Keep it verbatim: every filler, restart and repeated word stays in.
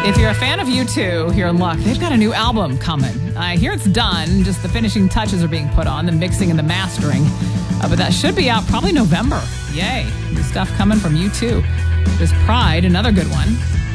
If you're a fan of U two, you're in luck. They've got a new album coming. I hear it's done. Just the finishing touches are being put on, the mixing and the mastering. Uh, but that should be out probably November. Yay. New stuff coming from U two. There's Pride, another good one.